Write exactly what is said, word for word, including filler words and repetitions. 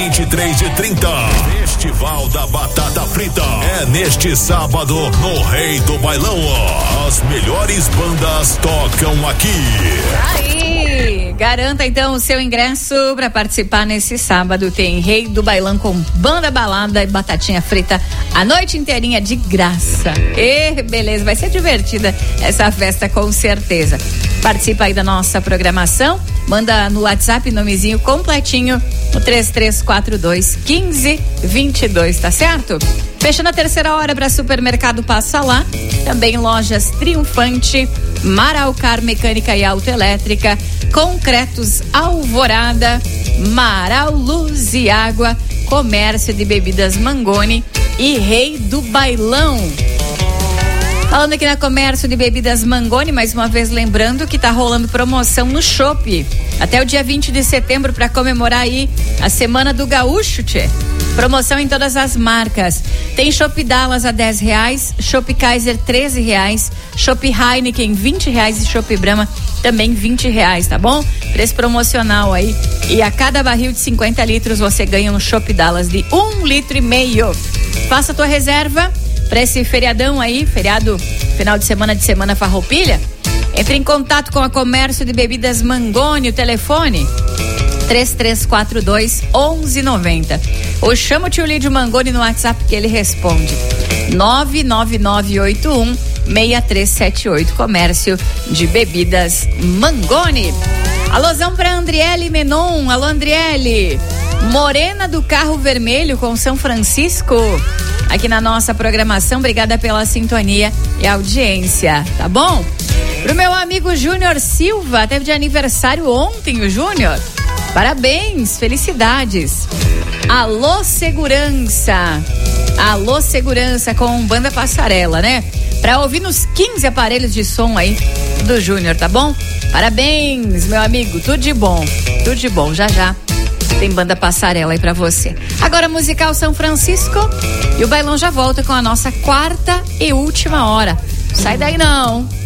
vinte e três e trinta. Festival da Batata Frita. É neste sábado no Rei do Bailão. As melhores bandas tocam aqui. Aí, garanta então o seu ingresso para participar nesse sábado. Tem Rei do Bailão com banda balada e batatinha frita a noite inteirinha de graça. E beleza, vai ser divertida essa festa com certeza. Participa aí da nossa programação, manda no WhatsApp nomezinho completinho, o três três quatro dois, um cinco dois dois, tá certo? Fechando a terceira hora para Supermercado Passa Lá, também lojas Triunfante, Maraucar Mecânica e Autoelétrica, Concretos Alvorada, Marau Luz e Água, Comércio de Bebidas Mangoni e Rei do Bailão. Falando aqui na Comércio de Bebidas Mangoni, mais uma vez lembrando que tá rolando promoção no Chopp até o dia vinte de setembro para comemorar aí a Semana do Gaúcho, tchê. Promoção em todas as marcas. Tem Chopp Dallas a dez reais, Chopp Kaiser treze reais, Chopp Heineken vinte reais e Chopp Brahma também vinte reais, tá bom? Preço promocional aí. E a cada barril de cinquenta litros você ganha um Chopp Dallas de um litro e meio. Faça a tua reserva para esse feriadão aí, feriado final de semana de semana farroupilha. Entre em contato com a Comércio de Bebidas Mangoni, o telefone três três quatro dois, um um nove zero. Ou chama o tio Lídio Mangoni no WhatsApp que ele responde. nove nove nove oito um seis três sete oito. Comércio de Bebidas Mangoni. Alôzão pra Andriele Menon. Alô, Andriele. Morena do Carro Vermelho com São Francisco. Aqui na nossa programação, obrigada pela sintonia e audiência, tá bom? Pro meu amigo Júnior Silva, teve de aniversário ontem o Júnior. Parabéns, felicidades. Alô Segurança. Alô Segurança com Banda Passarela, né? Pra ouvir nos quinze aparelhos de som aí do Júnior, tá bom? Parabéns, meu amigo, tudo de bom, tudo de bom, já já tem Banda Passarela aí pra você. Agora Musical São Francisco e o Bailão já volta com a nossa quarta e última hora. Sai daí não.